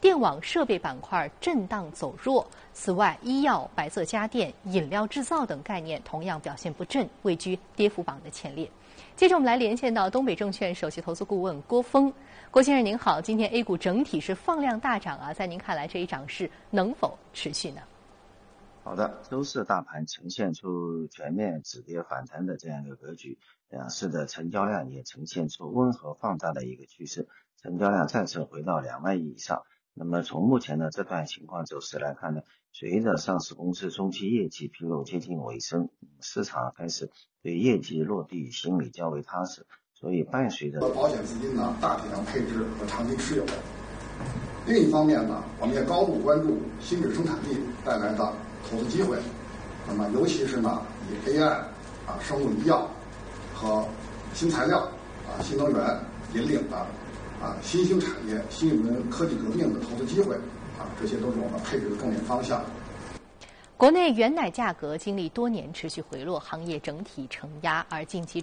电网设备板块震荡走弱。此外，医药、白色家电、饮料制造等概念同样表现不振，位居跌幅榜的前列。接着我们来连线到东北证券首席投资顾问郭峰。郭先生您好，今天 A 股整体是放量大涨啊，在您看来这一涨势能否持续呢？ 好的，周四大盘呈现出全面止跌反弹的这样一个格局，两市的成交量也呈现出温和放大的一个趋势，成交量再次回到2万亿以上。那么从目前的这段情况走势来看呢，随着上市公司中期业绩披露接近尾声，市场开始对业绩落地心理较为踏实，所以伴随着保险资金呢大体量配置和长期持有。另一方面呢，我们也高度关注新质生产力带来的投资机会，那么尤其是呢以 AI 生物医药和新材料新能源引领的新兴产业、新一轮科技革命的投资机会这些都是我们配置的重点方向。 国内原奶价格经历多年持续回落，行业整体承压，而近期